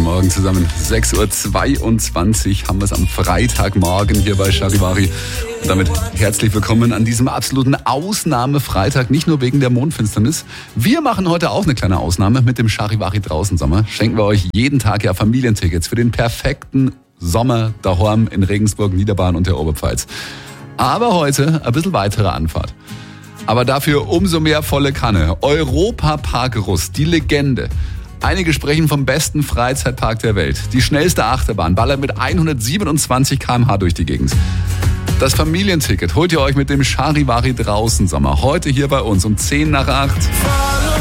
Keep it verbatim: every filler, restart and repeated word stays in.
Morgen zusammen. sechs Uhr zweiundzwanzig haben wir es am Freitagmorgen hier bei Charivari. Und damit herzlich willkommen an diesem absoluten Ausnahmefreitag, nicht nur wegen der Mondfinsternis. Wir machen heute auch eine kleine Ausnahme mit dem Charivari draußen Sommer. Schenken wir euch jeden Tag ja Familientickets für den perfekten Sommer daheim in Regensburg, Niederbayern und der Oberpfalz. Aber heute ein bisschen weitere Anfahrt. Aber dafür umso mehr volle Kanne. Europa-Park Rust, die Legende. Einige sprechen vom besten Freizeitpark der Welt. Die schnellste Achterbahn ballert mit hundertsiebenundzwanzig Kilometer pro Stunde durch die Gegend. Das Familienticket holt ihr euch mit dem Charivari draußen Sommer. Heute hier bei uns um zehn nach acht.